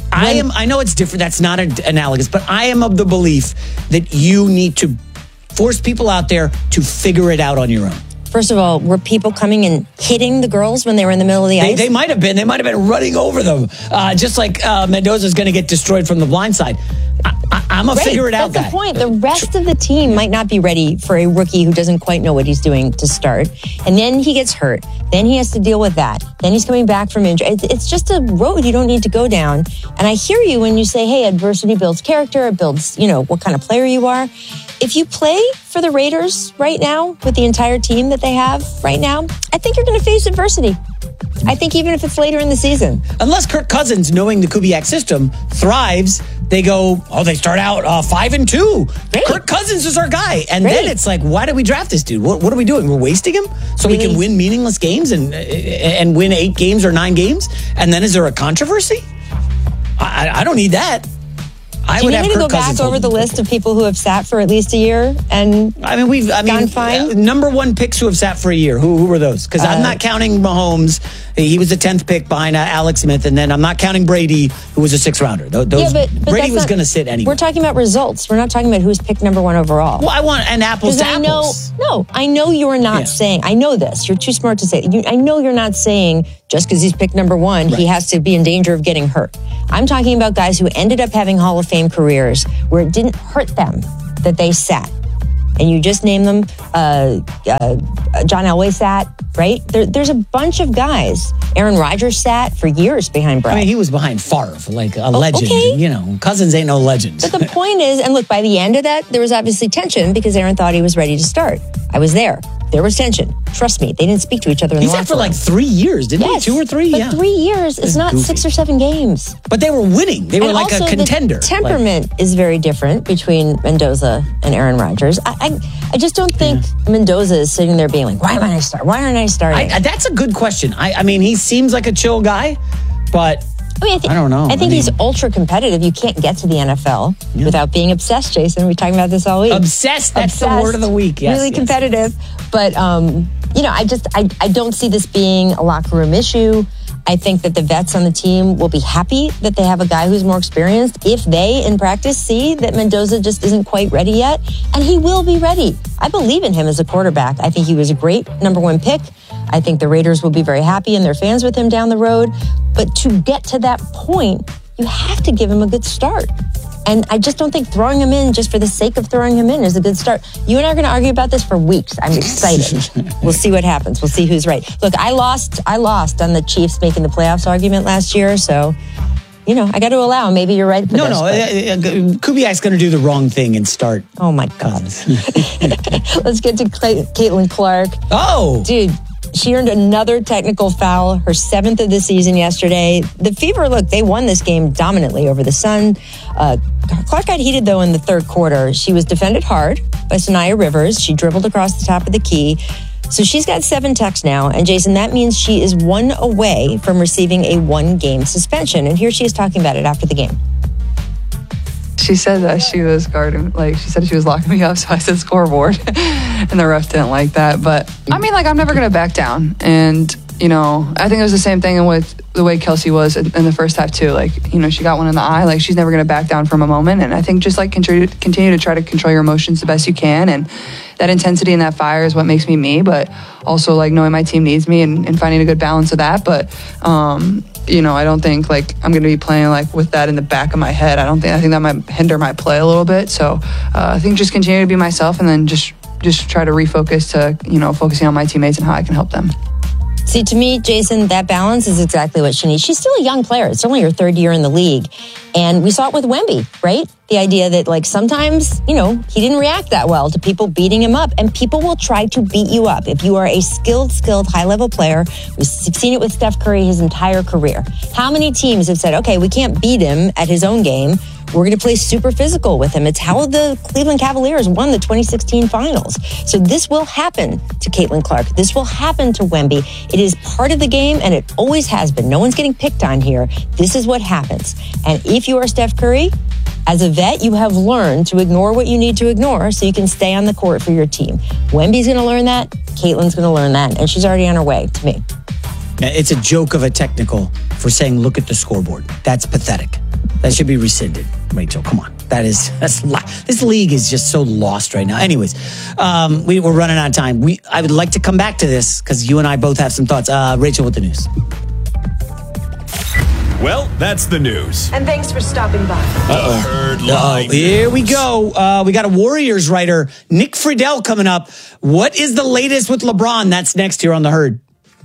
I know it's different. That's not analogous, but I am of the belief that you need to force people out there to figure it out on your own. First of all, were people coming and hitting the girls when they were in the middle of the ice? They might have been. They might have been running over them, just like Mendoza's going to get destroyed from the blind side. I'm going to figure it out. That's the point. The rest of the team might not be ready for a rookie who doesn't quite know what he's doing to start. And then he gets hurt. Then he has to deal with that. Then he's coming back from injury. It's just a road you don't need to go down. And I hear you when you say, hey, adversity builds character. It builds, what kind of player you are. If you play for the Raiders right now with the entire team that they have right now, I think you're going to face adversity. I think even if it's later in the season. Unless Kirk Cousins, knowing the Kubiak system, thrives, they start out 5-2. Great. Kirk Cousins is our guy. And then it's like, why did we draft this dude? What are we doing? We're wasting him so we can win meaningless games and win 8 games or 9 games? And then is there a controversy? I don't need that. Do you need me to go back over the list of people who have sat for at least a year and gone fine? Number 1 picks who have sat for a year. Who were those? Because I'm not counting Mahomes. He was the 10th pick behind Alex Smith. And then I'm not counting Brady, who was a 6th rounder. Brady was going to sit anyway. We're talking about results. We're not talking about who's picked number 1 overall. Well, I want an apples to apples. I know you are not saying, I know this. You're too smart to say it. I know you're not saying just because he's picked number 1, he has to be in danger of getting hurt. I'm talking about guys who ended up having Hall of Fame careers where it didn't hurt them that they sat. And you just name them, John Elway sat, right? There's a bunch of guys. Aaron Rodgers sat for years behind Brett. I mean, he was behind Favre, like a legend. Okay. You know, Cousins ain't no legend. But the point is, and look, by the end of that, there was obviously tension because Aaron thought he was ready to start. I was there. There was tension. Trust me, they didn't speak to each other in the He sat locker for like 3 years, didn't he? 2 or 3? But yeah. 3 years is not goofy. 6 or 7 games. But they were winning. They were And like a also contender. The temperament is very different between Mendoza and Aaron Rodgers. I just don't think Mendoza is sitting there being like, why am I start? Why aren't I starting? That's a good question. I mean, he seems like a chill guy, but I don't know. I think he's ultra competitive. You can't get to the NFL without being obsessed, Jason. We're talking about this all week. Obsessed. That's the word of the week. Yes, really competitive. But, I don't see this being a locker room issue. I think that the vets on the team will be happy that they have a guy who's more experienced if they, in practice, see that Mendoza just isn't quite ready yet. And he will be ready. I believe in him as a quarterback. I think he was a great number 1 pick. I think the Raiders will be very happy and their fans with him down the road. But to get to that point, you have to give him a good start. And I just don't think throwing him in just for the sake of throwing him in is a good start. You and I are going to argue about this for weeks. I'm excited. We'll see what happens. We'll see who's right. Look, I lost on the Chiefs making the playoffs argument last year. So, I got to allow. Maybe you're right. No. Kubiak's going to do the wrong thing and start. Oh, my God. Let's get to Caitlin Clark. Oh. Dude. She earned another technical foul, her 7th of the season yesterday. The Fever, look, they won this game dominantly over the Sun. Clark got heated, though, in the third quarter. She was defended hard by Sanaya Rivers. She dribbled across the top of the key. So she's got 7 techs now. And, Jason, that means she is 1 away from receiving a 1-game suspension. And here she is talking about it after the game. She said that she was guarding, she said she was locking me up, so I said scoreboard. And the ref didn't like that. But, I'm never going to back down. And, I think it was the same thing with the way Kelsey was in the first half, too. She got one in the eye. She's never going to back down from a moment. And I think just, continue to try to control your emotions the best you can. And that intensity and that fire is what makes me me. But also, knowing my team needs me and finding a good balance of that. But, I don't think I'm going to be playing with that in the back of my head. I think that might hinder my play a little bit. So I think just continue to be myself and then just try to refocus to, focusing on my teammates and how I can help them. See, to me, Jason, that balance is exactly what she needs. She's still a young player. It's only her 3rd year in the league. And we saw it with Wemby, right? The idea that, sometimes, he didn't react that well to people beating him up. And people will try to beat you up. If you are a skilled, high-level player, we've seen it with Steph Curry his entire career. How many teams have said, okay, we can't beat him at his own game. We're going to play super physical with him. It's how the Cleveland Cavaliers won the 2016 finals. So this will happen to Caitlin Clark. This will happen to Wemby. It is part of the game, and it always has been. No one's getting picked on here. This is what happens. And if you are Steph Curry, as a vet, you have learned to ignore what you need to ignore so you can stay on the court for your team. Wemby's going to learn that. Caitlin's going to learn that. And she's already on her way, to me. It's a joke of a technical for saying, look at the scoreboard. That's pathetic. That should be rescinded. Rachel, come on. This league is just so lost right now. Anyways, we're running out of time. I would like to come back to this because you and I both have some thoughts. Rachel, with the news. Well, that's the news. And thanks for stopping by. Herd Line. Here we go. We got a Warriors writer, Nick Friedel, coming up. What is the latest with LeBron? That's next here on The Herd.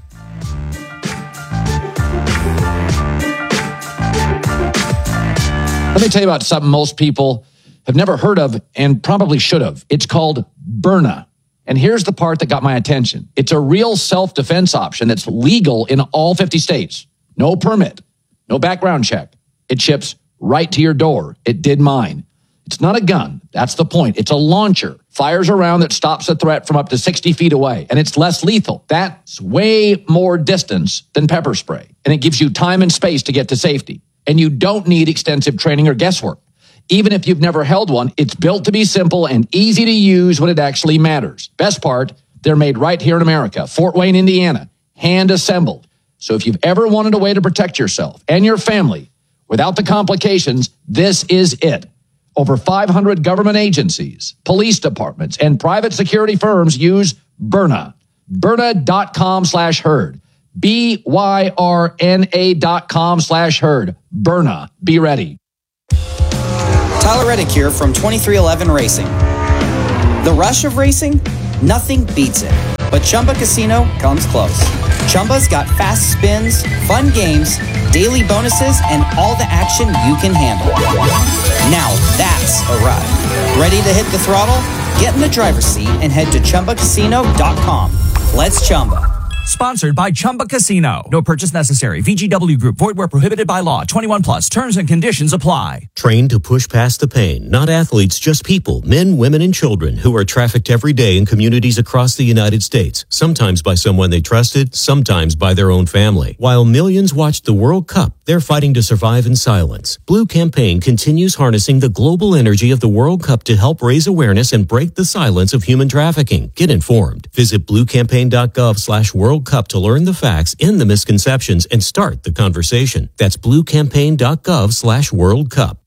Let me tell you about something most people have never heard of and probably should have. It's called Byrna. And here's the part that got my attention. It's a real self-defense option that's legal in all 50 states. No permit, no background check. It ships right to your door. It did mine. It's not a gun. That's the point. It's a launcher. Fires a round that stops a threat from up to 60 feet away. And it's less lethal. That's way more distance than pepper spray. And it gives you time and space to get to safety. And you don't need extensive training or guesswork. Even if you've never held one, it's built to be simple and easy to use when it actually matters. Best part, they're made right here in America, Fort Wayne, Indiana, hand assembled. So if you've ever wanted a way to protect yourself and your family without the complications, this is it. Over 500 government agencies, police departments, and private security firms use Byrna. Byrna.com/herd. BYRNA.com/herd. Berna. Be ready. Tyler Reddick here from 2311 Racing. The rush of racing? Nothing beats it. But Chumba Casino comes close. Chumba's got fast spins, fun games, daily bonuses, and all the action you can handle. Now that's a ride. Ready to hit the throttle? Get in the driver's seat and head to ChumbaCasino.com. Let's Chumba. Sponsored by Chumba Casino. No purchase necessary. VGW Group. Void where prohibited by law. 21 plus. Terms and conditions apply. Trained to push past the pain. Not athletes, just people. Men, women, and children who are trafficked every day in communities across the United States. Sometimes by someone they trusted, sometimes by their own family. While millions watched the World Cup, they're fighting to survive in silence. Blue Campaign continues harnessing the global energy of the World Cup to help raise awareness and break the silence of human trafficking. Get informed. Visit bluecampaign.gov/World Cup to learn the facts, end the misconceptions, and start the conversation. That's bluecampaign.gov/World Cup.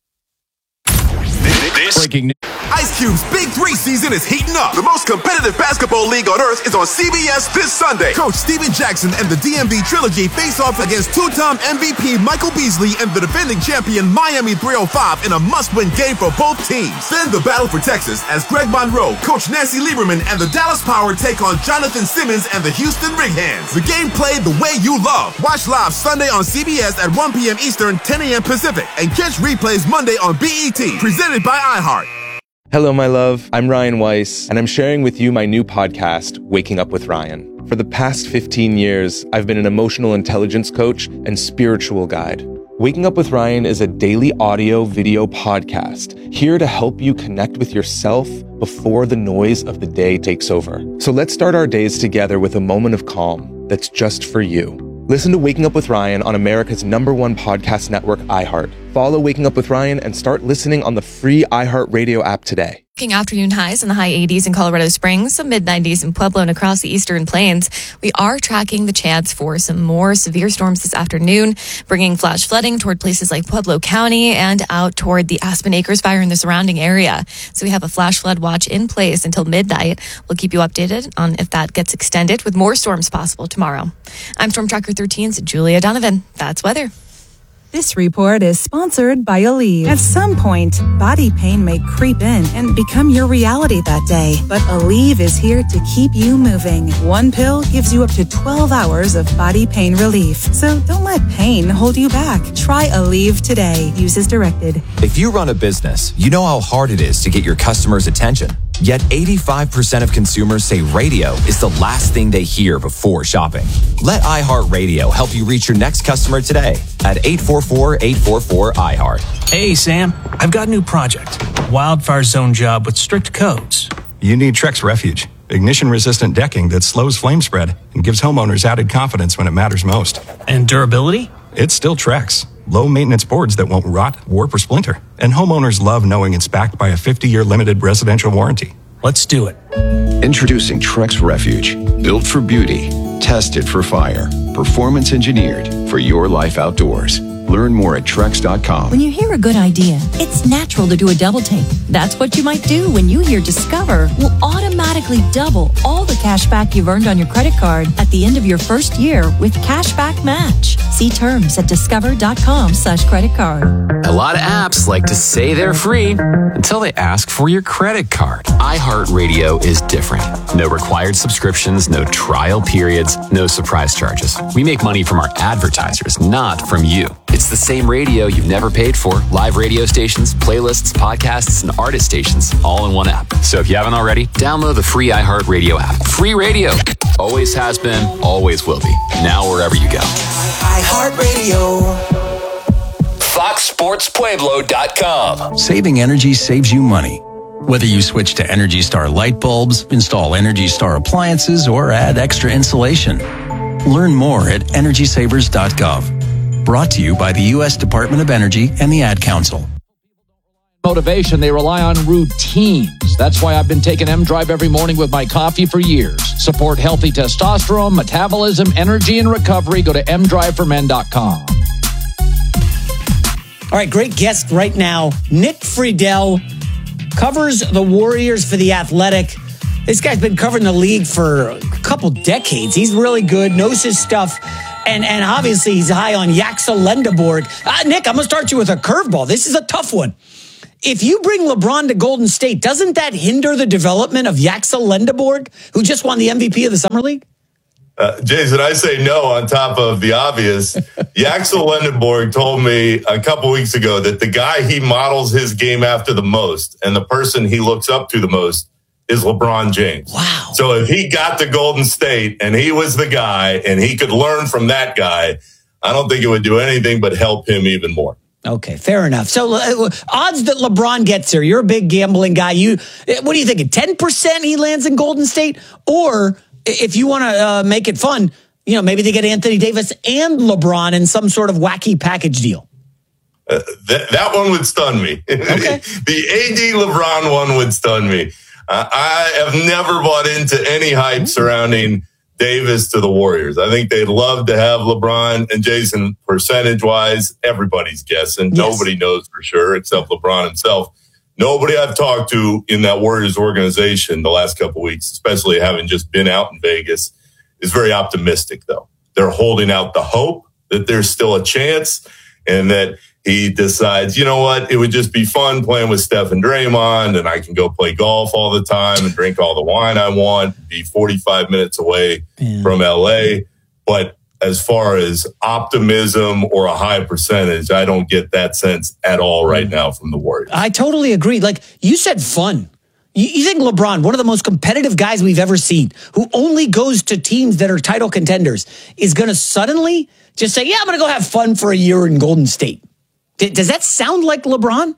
Breaking news. Ice Cube's Big 3 season is heating up. The most competitive basketball league on earth is on CBS this Sunday. Coach Steven Jackson and the DMV Trilogy face off against two-time MVP Michael Beasley and the defending champion Miami 305 in a must-win game for both teams. Then the battle for Texas as Greg Monroe, Coach Nancy Lieberman, and the Dallas Power take on Jonathan Simmons and the Houston Rig Hands. The game played the way you love. Watch live Sunday on CBS at 1 p.m. Eastern, 10 a.m. Pacific, and catch replays Monday on BET, presented by iHeart. Hello, my love. I'm Ryan Weiss, and I'm sharing with you my new podcast, Waking Up with Ryan. For the past 15 years, I've been an emotional intelligence coach and spiritual guide. Waking Up with Ryan is a daily audio-video podcast here to help you connect with yourself before the noise of the day takes over. So let's start our days together with a moment of calm that's just for you. Listen to Waking Up with Ryan on America's #1 podcast network, iHeart. Follow Waking Up with Ryan and start listening on the free iHeart Radio app today. Afternoon highs in the high 80s in Colorado Springs, some mid-90s in Pueblo and across the eastern plains. We are tracking the chance for some more severe storms this afternoon, bringing flash flooding toward places like Pueblo County and out toward the Aspen Acres fire in the surrounding area. So we have a flash flood watch in place until midnight. We'll keep you updated on if that gets extended with more storms possible tomorrow. I'm Storm Tracker 13's Julia Donovan. That's weather. This report is sponsored by Aleve. At some point, body pain may creep in and become your reality that day. But Aleve is here to keep you moving. One pill gives you up to 12 hours of body pain relief. So don't let pain hold you back. Try Aleve today. Use as directed. If you run a business, you know how hard it is to get your customers' attention. Yet 85% of consumers say radio is the last thing they hear before shopping. Let iHeartRadio help you reach your next customer today at 844-844-iHeart. Hey, Sam, I've got a new project. Wildfire zone job with strict codes. You need Trex Refuge, ignition-resistant decking that slows flame spread and gives homeowners added confidence when it matters most. And durability? It's still Trex. Low-maintenance boards that won't rot, warp, or splinter. And homeowners love knowing it's backed by a 50-year limited residential warranty. Let's do it. Introducing Trex Refuge. Built for beauty. Tested for fire. Performance engineered for your life outdoors. Learn more at Trex.com. When you hear a good idea, it's natural to do a double take. That's what you might do when you hear Discover will automatically double all the cash back you've earned on your credit card at the end of your first year with Cashback Match. See terms at discover.com/credit card. A lot of apps like to say they're free until they ask for your credit card. iHeartRadio is different. No required subscriptions, no trial periods, no surprise charges. We make money from our advertisers, not from you. It's the same radio you've never paid for. Live radio stations, playlists, podcasts, and artist stations all in one app. So if you haven't already, download the free iHeartRadio app. Free radio. Always has been, always will be. Now wherever you go. iHeartRadio. FoxSportsPueblo.com. Saving energy saves you money. Whether you switch to Energy Star light bulbs, install Energy Star appliances, or add extra insulation. Learn more at EnergySavers.gov. Brought to you by the U.S. Department of Energy and the Ad Council. Motivation, they rely on routines. That's why I've been taking M-Drive every morning with my coffee for years. Support healthy testosterone, metabolism, energy, and recovery. Go to mdriveformen.com. All right, great guest right now. Nick Friedell covers the Warriors for The Athletic. This guy's been covering the league for a couple decades. He's really good, knows his stuff, and obviously he's high on Jaxel Lendeborg. Nick, I'm going to start you with a curveball. This is a tough one. If you bring LeBron to Golden State, doesn't that hinder the development of Jaxel Lendeborg, who just won the MVP of the Summer League? Jason, I say no on top of the obvious. Jaxel Lendeborg told me a couple weeks ago that the guy he models his game after the most and the person he looks up to the most is LeBron James. Wow. So if he got to Golden State and he was the guy and he could learn from that guy, I don't think it would do anything but help him even more. Okay, fair enough. So odds that LeBron gets there, you're a big gambling guy. What are you thinking, 10% he lands in Golden State? Or if you want to make it fun, maybe they get Anthony Davis and LeBron in some sort of wacky package deal. That one would stun me. Okay. The AD LeBron one would stun me. I have never bought into any hype surrounding Davis to the Warriors. I think they'd love to have LeBron and Jason. Percentage-wise, everybody's guessing. Yes. Nobody knows for sure except LeBron himself. Nobody I've talked to in that Warriors organization the last couple of weeks, especially having just been out in Vegas, is very optimistic, though. They're holding out the hope that there's still a chance and that he decides, you know what, it would just be fun playing with Steph and Draymond, and I can go play golf all the time and drink all the wine I want, be 45 minutes away from LA. But as far as optimism or a high percentage, I don't get that sense at all right now from the Warriors. I totally agree. Like you said, fun. You think LeBron, one of the most competitive guys we've ever seen, who only goes to teams that are title contenders, is going to suddenly just say, yeah, I'm going to go have fun for a year in Golden State. Does that sound like LeBron?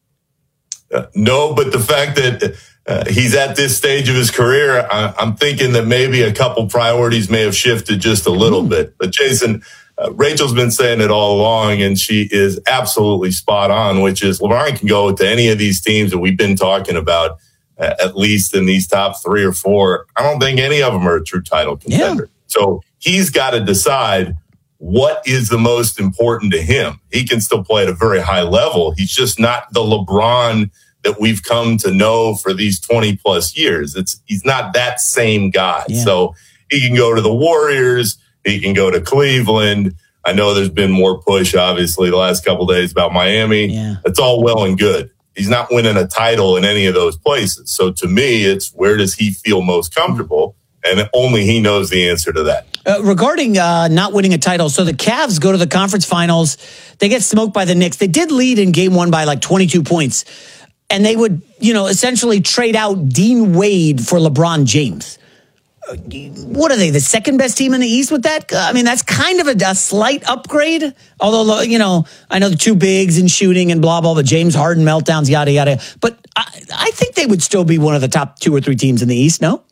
No, but the fact that he's at this stage of his career, I'm thinking that maybe a couple priorities may have shifted just a little bit. But Jason, Rachel's been saying it all along, and she is absolutely spot on, which is LeBron can go to any of these teams that we've been talking about, at least in these top 3 or 4. I don't think any of them are a true title contender. Yeah. So he's got to decide what is the most important to him. He can still play at a very high level. He's just not the LeBron that we've come to know for these 20 plus years. He's not that same guy. Yeah. So he can go to the Warriors. He can go to Cleveland. I know there's been more push, obviously, the last couple of days about Miami. Yeah. It's all well and good. He's not winning a title in any of those places. So to me, it's where does he feel most comfortable? And only he knows the answer to that. Regarding not winning a title, so the Cavs go to the conference finals. They get smoked by the Knicks. They did lead in game 1 by like 22 points. And they would, essentially trade out Dean Wade for LeBron James. What are they, the second best team in the East with that? I mean, that's kind of a slight upgrade. Although, I know the two bigs and shooting and blah, blah, but James Harden meltdowns, yada, yada. But I think they would still be one of the top 2 or 3 teams in the East, no?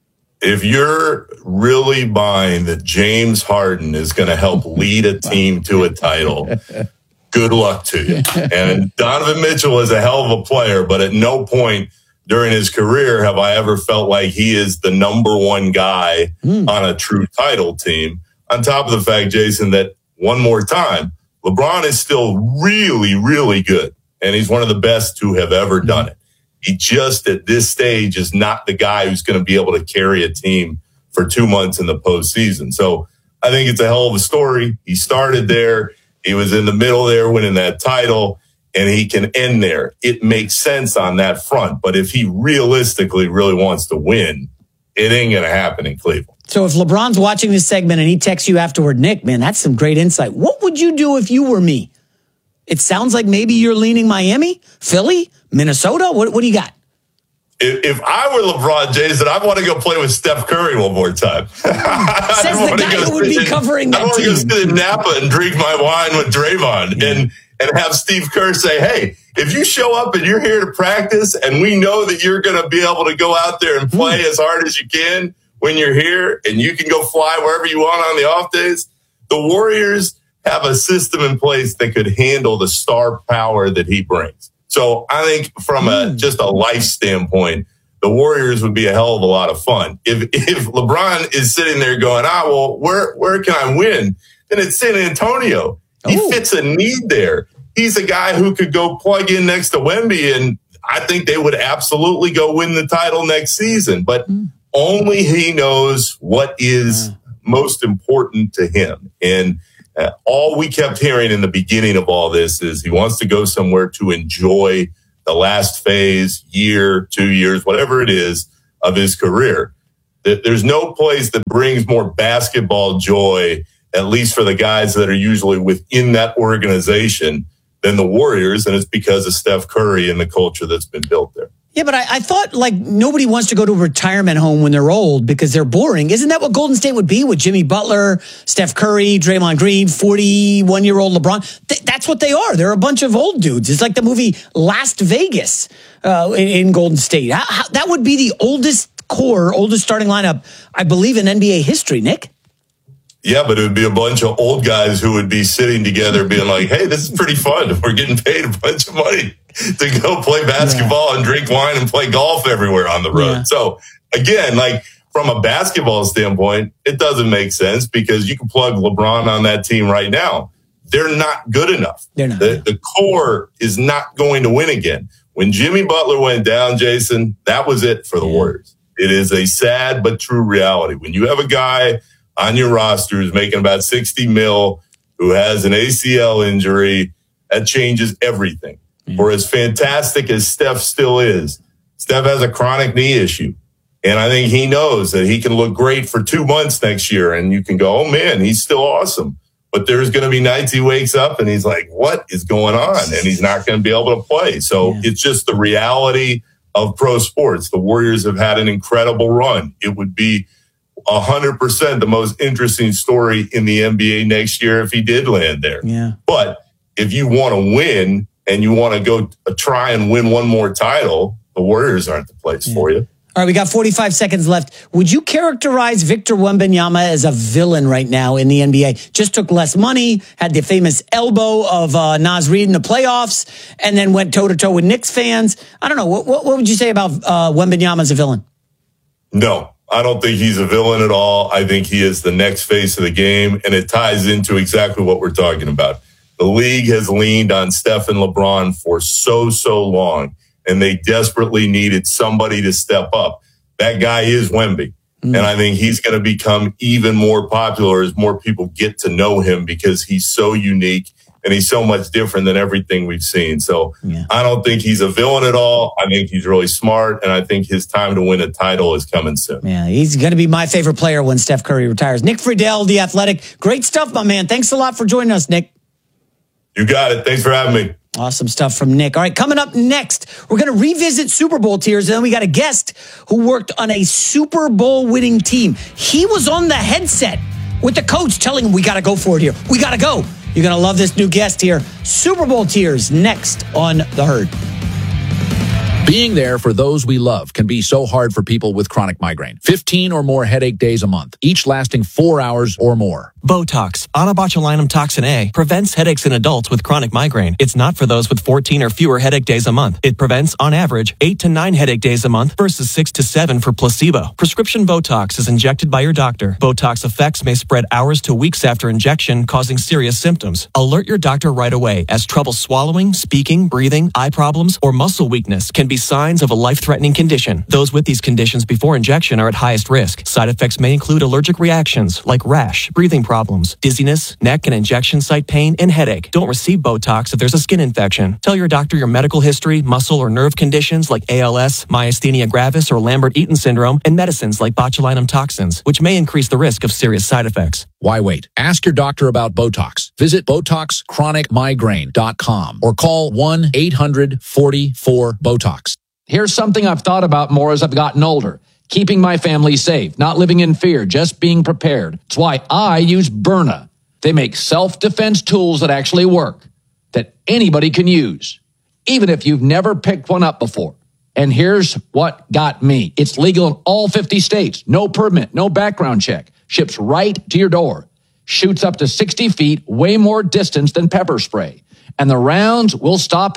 If you're really buying that James Harden is going to help lead a team to a title, good luck to you. And Donovan Mitchell is a hell of a player, but at no point during his career have I ever felt like he is the number 1 guy on a true title team. On top of the fact, Jason, that one more time, LeBron is still really, really good. And he's one of the best who have ever done it. He just at this stage is not the guy who's going to be able to carry a team for 2 months in the postseason. So I think it's a hell of a story. He started there. He was in the middle there winning that title, and he can end there. It makes sense on that front. But if he realistically really wants to win, it ain't going to happen in Cleveland. So if LeBron's watching this segment and he texts you afterward, Nick, man, that's some great insight. What would you do if you were me? It sounds like maybe you're leaning Miami, Philly, Minnesota. What do you got? If I were LeBron James, then I want to go play with Steph Curry one more time. Says the guy who would be covering that team. I want to go sit in Napa and drink my wine with Draymond and have Steve Kerr say, hey, if you show up and you're here to practice and we know that you're going to be able to go out there and play as hard as you can when you're here and you can go fly wherever you want on the off days, the Warriors have a system in place that could handle the star power that he brings. So I think from just a life standpoint, the Warriors would be a hell of a lot of fun. If LeBron is sitting there going, well, where can I win? Then it's San Antonio. He fits a need there. He's a guy who could go plug in next to Wemby, and I think they would absolutely go win the title next season, but only he knows what is most important to him. And all we kept hearing in the beginning of all this is he wants to go somewhere to enjoy the last phase, year, 2 years, whatever it is, of his career. There's no place that brings more basketball joy, at least for the guys that are usually within that organization, than the Warriors, and it's because of Steph Curry and the culture that's been built there. Yeah, but I thought like nobody wants to go to a retirement home when they're old because they're boring. Isn't that what Golden State would be with Jimmy Butler, Steph Curry, Draymond Green, 41-year-old LeBron? That's what they are. They're a bunch of old dudes. It's like the movie Las Vegas in Golden State. That would be the oldest starting lineup, I believe, in NBA history, Nick. Yeah, but it would be a bunch of old guys who would be sitting together being like, hey, this is pretty fun. We're getting paid a bunch of money to go play basketball and drink wine and play golf everywhere on the road. Yeah. So again, like from a basketball standpoint, it doesn't make sense because you can plug LeBron on that team right now. They're not good enough. They're not. The core is not going to win again. When Jimmy Butler went down, Jason, that was it for the Warriors. It is a sad but true reality. When you have a guy on your roster who's making about $60 million, who has an ACL injury, that changes everything. For as fantastic as Steph still is, Steph has a chronic knee issue. And I think he knows that he can look great for 2 months next year. And you can go, oh man, he's still awesome. But there's going to be nights he wakes up and he's like, what is going on? And he's not going to be able to play. So it's just the reality of pro sports. The Warriors have had an incredible run. It would be 100% the most interesting story in the NBA next year if he did land there. Yeah. But if you want to win and you want to go try and win one more title, the Warriors aren't the place for you. All right, we got 45 seconds left. Would you characterize Victor Wembanyama as a villain right now in the NBA? Just took less money, had the famous elbow of Naz Reid in the playoffs, and then went toe-to-toe with Knicks fans. I don't know. What would you say about Wembanyama as a villain? No, I don't think he's a villain at all. I think he is the next face of the game, and it ties into exactly what we're talking about. The league has leaned on Steph and LeBron for so long, and they desperately needed somebody to step up. That guy is Wemby. And I think he's going to become even more popular as more people get to know him because he's so unique and he's so much different than everything we've seen. So I don't think he's a villain at all. I think he's really smart, and I think his time to win a title is coming soon. Yeah, he's going to be my favorite player when Steph Curry retires. Nick Friedel, The Athletic. Great stuff, my man. Thanks a lot for joining us, Nick. You got it. Thanks for having me. Awesome stuff from Nick. All right, coming up next, we're going to revisit Super Bowl tiers, and then we got a guest who worked on a Super Bowl winning team. He was on the headset with the coach telling him, we got to go for it here. We got to go. You're going to love this new guest here. Super Bowl tiers next on The Herd. Being there for those we love can be so hard for people with chronic migraine. 15 or more headache days a month, each lasting 4 hours or more. Botox, onabotulinum toxin A, prevents headaches in adults with chronic migraine. It's not for those with 14 or fewer headache days a month. It prevents, on average, 8 to 9 headache days a month versus 6 to 7 for placebo. Prescription Botox is injected by your doctor. Botox effects may spread hours to weeks after injection, causing serious symptoms. Alert your doctor right away, as trouble swallowing, speaking, breathing, eye problems, or muscle weakness can be signs of a life-threatening condition. Those with these conditions before injection are at highest risk. Side effects may include allergic reactions like rash, breathing problems, dizziness, neck and injection site pain, and headache. Don't receive Botox if there's a skin infection. Tell your doctor your medical history, muscle or nerve conditions like ALS, myasthenia gravis, or Lambert-Eaton syndrome, and medicines like botulinum toxins, which may increase the risk of serious side effects. Why wait? Ask your doctor about Botox. Visit BotoxChronicMigraine.com or call 1-800-44-BOTOX. Here's something I've thought about more as I've gotten older. Keeping my family safe, not living in fear, just being prepared. It's why I use Byrna. They make self-defense tools that actually work, that anybody can use, even if you've never picked one up before. And here's what got me. It's legal in all 50 states. No permit, no background check. Ships right to your door. Shoots up to 60 feet, way more distance than pepper spray. And the rounds will stop